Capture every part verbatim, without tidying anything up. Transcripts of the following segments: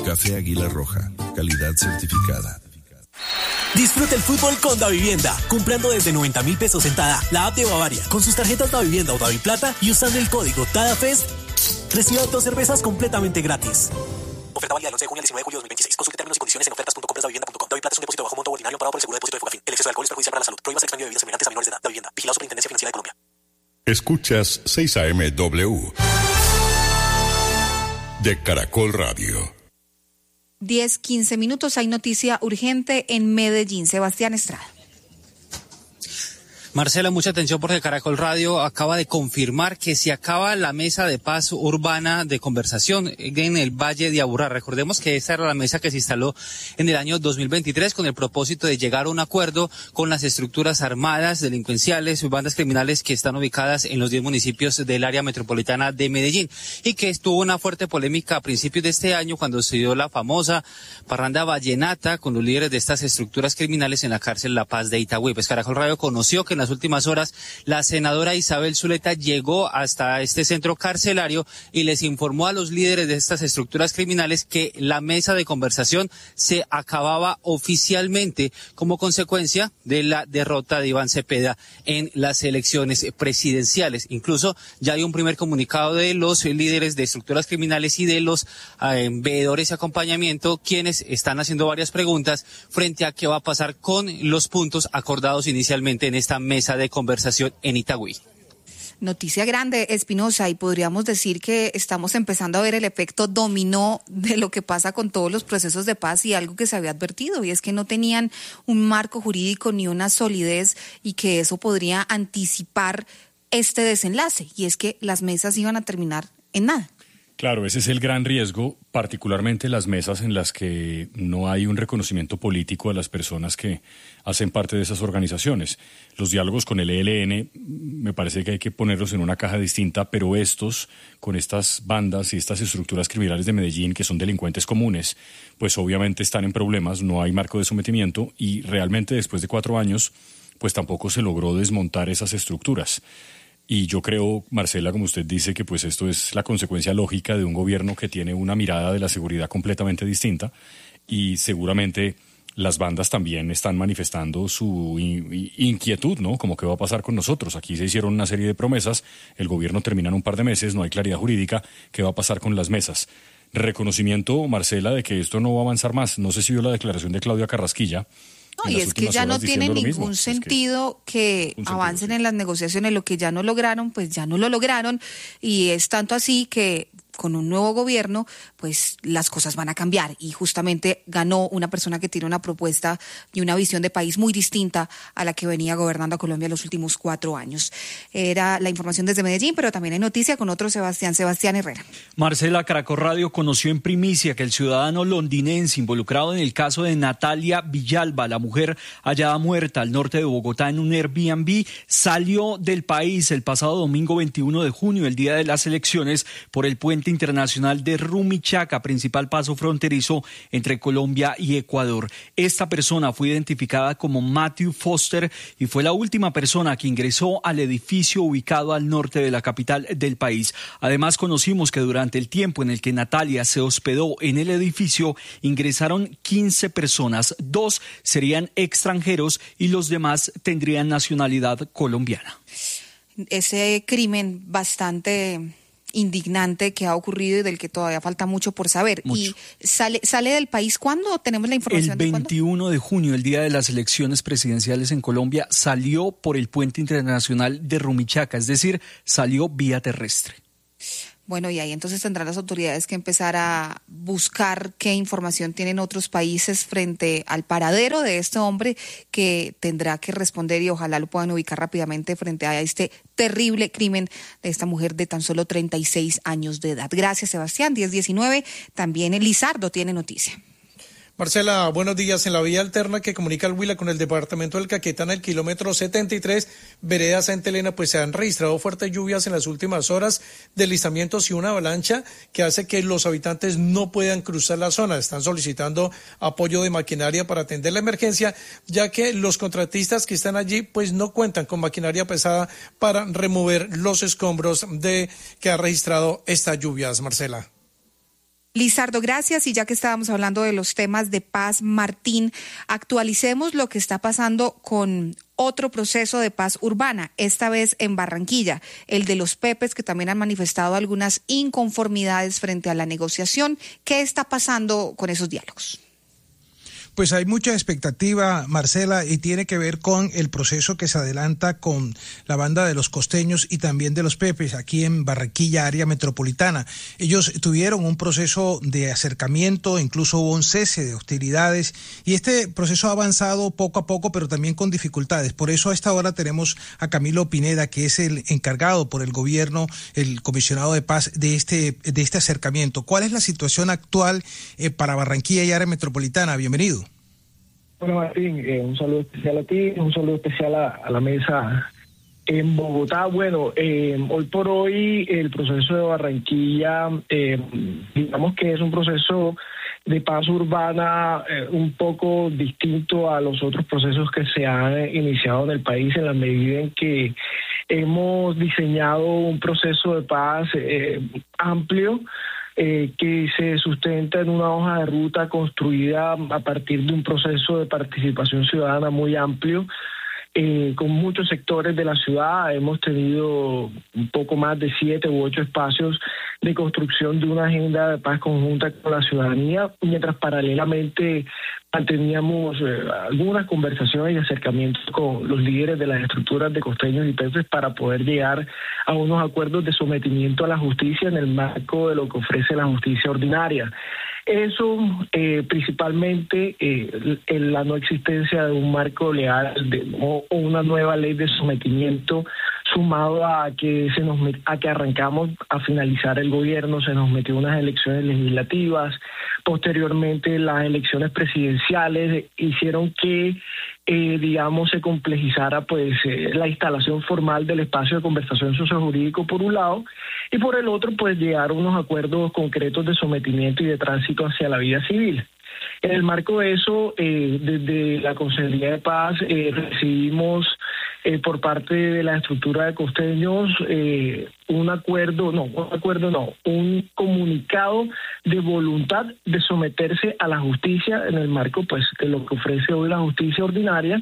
Café Águila Roja, calidad certificada. Disfruta el fútbol con Davivienda, comprando desde noventa mil pesos en Tada, la app de Bavaria, con sus tarjetas Davivienda o Daviplata y usando el código TADAFEST, reciba dos cervezas completamente gratis. Oferta válida del once de junio al diecinueve de julio de dos mil veintiséis. Consulte términos y condiciones en ofertas punto compras davivienda punto com. Daviplata es un depósito bajo monto ordinario pagado por el seguro de depósito de Fogafín. El exceso de alcohol es perjudicial para la salud. Prohíbas extraño de bebidas semejantes a menores de edad. Davivienda. Vigilado Superintendencia Financiera de Colombia. Escuchas seis A M W de Caracol Radio. diez, quince minutos. Hay noticia urgente en Medellín. Sebastián Estrada. Marcela, mucha atención porque Caracol Radio acaba de confirmar que se acaba la mesa de paz urbana de conversación en el Valle de Aburrá. Recordemos que esta era la mesa que se instaló en el año dos mil veintitrés con el propósito de llegar a un acuerdo con las estructuras armadas, delincuenciales y bandas criminales que están ubicadas en los diez municipios del área metropolitana de Medellín, y que estuvo una fuerte polémica a principios de este año cuando se dio la famosa parranda vallenata con los líderes de estas estructuras criminales en la cárcel La Paz de Itagüí. Pues Caracol Radio conoció que en las últimas horas la senadora Isabel Zuleta llegó hasta este centro carcelario y les informó a los líderes de estas estructuras criminales que la mesa de conversación se acababa oficialmente como consecuencia de la derrota de Iván Cepeda en las elecciones presidenciales. Incluso ya hay un primer comunicado de los líderes de estructuras criminales y de los eh, veedores y acompañamiento, quienes están haciendo varias preguntas frente a qué va a pasar con los puntos acordados inicialmente en esta mesa de conversación en Itagüí. Noticia grande, Espinosa, y podríamos decir que estamos empezando a ver el efecto dominó de lo que pasa con todos los procesos de paz, y algo que se había advertido, y es que no tenían un marco jurídico ni una solidez, y que eso podría anticipar este desenlace, y es que las mesas iban a terminar en nada. Claro, ese es el gran riesgo, particularmente las mesas en las que no hay un reconocimiento político a las personas que hacen parte de esas organizaciones. Los diálogos con el E L N me parece que hay que ponerlos en una caja distinta, pero estos, con estas bandas y estas estructuras criminales de Medellín, que son delincuentes comunes, pues obviamente están en problemas, no hay marco de sometimiento, y realmente después de cuatro años, pues tampoco se logró desmontar esas estructuras. Y yo creo, Marcela, como usted dice, que pues esto es la consecuencia lógica de un gobierno que tiene una mirada de la seguridad completamente distinta, y seguramente las bandas también están manifestando su in- inquietud, ¿no? Como qué va a pasar con nosotros. Aquí se hicieron una serie de promesas, el gobierno termina en un par de meses, no hay claridad jurídica, ¿qué va a pasar con las mesas? Reconocimiento, Marcela, de que esto no va a avanzar más. No sé si vio la declaración de Claudia Carrasquilla. No, y es que ya no tiene ningún sentido que avancen en las negociaciones. Lo que ya no lograron, pues ya no lo lograron, y es tanto así que con un nuevo gobierno, pues las cosas van a cambiar, y justamente ganó una persona que tiene una propuesta y una visión de país muy distinta a la que venía gobernando a Colombia los últimos cuatro años. Era la información desde Medellín, pero también hay noticia con otro Sebastián, Sebastián Herrera. Marcela, Caracol Radio conoció en primicia que el ciudadano londinense involucrado en el caso de Natalia Villalba, la mujer hallada muerta al norte de Bogotá en un Airbnb, salió del país el pasado domingo veintiuno de junio, el día de las elecciones, por el puente internacional de Rumichaca, principal paso fronterizo entre Colombia y Ecuador. Esta persona fue identificada como Matthew Foster y fue la última persona que ingresó al edificio ubicado al norte de la capital del país. Además, conocimos que durante el tiempo en el que Natalia se hospedó en el edificio, ingresaron quince personas, dos serían extranjeros y los demás tendrían nacionalidad colombiana. Ese crimen bastante indignante que ha ocurrido y del que todavía falta mucho por saber. Mucho. ¿Y sale sale del país cuándo? ¿Tenemos la información? El veintiuno de junio, el día de las elecciones presidenciales en Colombia, salió por el puente internacional de Rumichaca, es decir, salió vía terrestre. Bueno, y ahí entonces tendrán las autoridades que empezar a buscar qué información tienen otros países frente al paradero de este hombre, que tendrá que responder, y ojalá lo puedan ubicar rápidamente frente a este terrible crimen de esta mujer de tan solo treinta y seis años de edad. Gracias, Sebastián. diez diecinueve, también el Lizardo tiene noticia. Marcela, buenos días. En la vía alterna que comunica el Huila con el departamento del Caquetá, en el kilómetro setenta y tres, vereda Santa Elena, pues se han registrado fuertes lluvias en las últimas horas, deslizamientos y una avalancha que hace que los habitantes no puedan cruzar la zona. Están solicitando apoyo de maquinaria para atender la emergencia, ya que los contratistas que están allí pues no cuentan con maquinaria pesada para remover los escombros de que ha registrado estas lluvias, Marcela. Lizardo, gracias. Y ya que estábamos hablando de los temas de paz, Martín, actualicemos lo que está pasando con otro proceso de paz urbana, esta vez en Barranquilla, el de los Pepes, que también han manifestado algunas inconformidades frente a la negociación. ¿Qué está pasando con esos diálogos? Pues hay mucha expectativa, Marcela, y tiene que ver con el proceso que se adelanta con la banda de los costeños y también de los Pepes aquí en Barranquilla, área metropolitana. Ellos tuvieron un proceso de acercamiento, incluso hubo un cese de hostilidades, y este proceso ha avanzado poco a poco, pero también con dificultades. Por eso a esta hora tenemos a Camilo Pineda, que es el encargado por el gobierno, el comisionado de paz de este, de este acercamiento. ¿Cuál es la situación actual eh, para Barranquilla y área metropolitana? Bienvenido. Bueno, Martín, eh, un saludo especial a ti, un saludo especial a, a la mesa en Bogotá. Bueno, eh, hoy por hoy el proceso de Barranquilla, eh, digamos que es un proceso de paz urbana eh, un poco distinto a los otros procesos que se han iniciado en el país, en la medida en que hemos diseñado un proceso de paz eh, amplio, Eh, que se sustenta en una hoja de ruta construida a partir de un proceso de participación ciudadana muy amplio, eh, con muchos sectores de la ciudad. Hemos tenido un poco más de siete u ocho espacios de construcción de una agenda de paz conjunta con la ciudadanía, mientras paralelamente manteníamos eh, algunas conversaciones y acercamientos con los líderes de las estructuras de costeños y Pepes para poder llegar a unos acuerdos de sometimiento a la justicia en el marco de lo que ofrece la justicia ordinaria. Eso eh, principalmente eh, en la no existencia de un marco legal de, o, o una nueva ley de sometimiento, sumado a que se nos a que arrancamos a finalizar el gobierno, se nos metió unas elecciones legislativas, posteriormente las elecciones presidenciales hicieron que eh, digamos se complejizara pues eh, la instalación formal del espacio de conversación sociojurídico por un lado, y por el otro pues llegar a unos acuerdos concretos de sometimiento y de tránsito hacia la vida civil. En el marco de eso, eh, desde la Consejería de Paz eh, recibimos eh, por parte de la estructura de costeños eh, un acuerdo, no, un acuerdo no, un comunicado de voluntad de someterse a la justicia en el marco pues de lo que ofrece hoy la justicia ordinaria,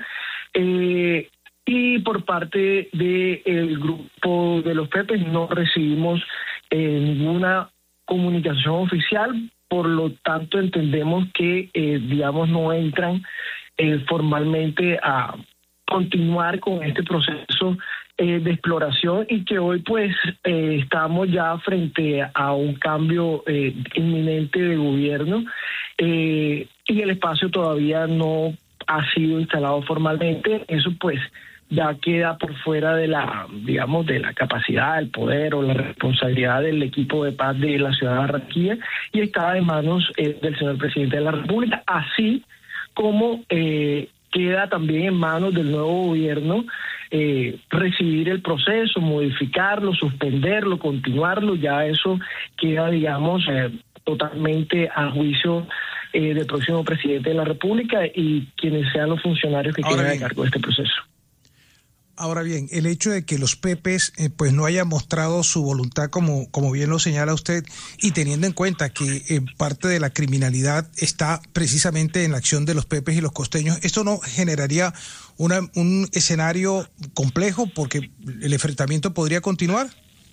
eh, y por parte del grupo de los Pepes no recibimos eh, ninguna comunicación oficial. Por lo tanto, entendemos que, eh, digamos, no entran eh, formalmente a continuar con este proceso eh, de exploración, y que hoy, pues, eh, estamos ya frente a un cambio eh, inminente de gobierno eh, y el espacio todavía no ha sido instalado formalmente. Eso, pues, ya queda por fuera de la, digamos, de la capacidad, el poder o la responsabilidad del equipo de paz de la ciudad de Barranquilla, y está en manos eh, del señor presidente de la República, así como eh, queda también en manos del nuevo gobierno eh, recibir el proceso, modificarlo, suspenderlo, continuarlo. Ya eso queda, digamos, eh, totalmente a juicio eh, del próximo presidente de la República y quienes sean los funcionarios que queden a cargo de este proceso. Ahora bien, el hecho de que los Pepes eh, pues no hayan mostrado su voluntad, como, como bien lo señala usted, y teniendo en cuenta que eh, parte de la criminalidad está precisamente en la acción de los Pepes y los costeños, ¿esto no generaría una, un escenario complejo porque el enfrentamiento podría continuar?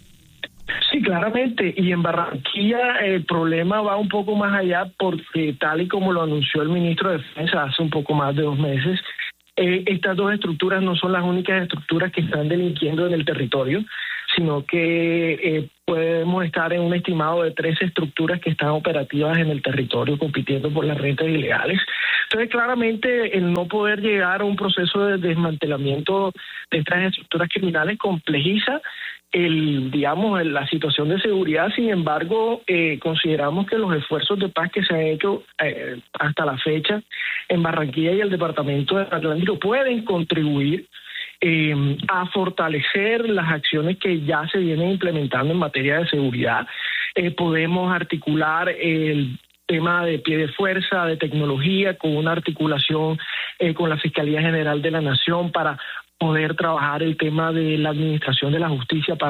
Sí, claramente, y en Barranquilla el problema va un poco más allá, porque tal y como lo anunció el ministro de Defensa hace un poco más de dos meses, Eh, estas dos estructuras no son las únicas estructuras que están delinquiendo en el territorio, sino que eh, podemos estar en un estimado de tres estructuras que están operativas en el territorio compitiendo por las rentas ilegales. Entonces, claramente, el no poder llegar a un proceso de desmantelamiento de estas estructuras criminales complejiza el, digamos, la situación de seguridad. Sin embargo, eh, consideramos que los esfuerzos de paz que se han hecho eh, hasta la fecha en Barranquilla y el departamento del Atlántico pueden contribuir eh, a fortalecer las acciones que ya se vienen implementando en materia de seguridad. Eh, podemos articular el tema de pie de fuerza, de tecnología, con una articulación eh, con la Fiscalía General de la Nación para poder trabajar el tema de la administración de la justicia para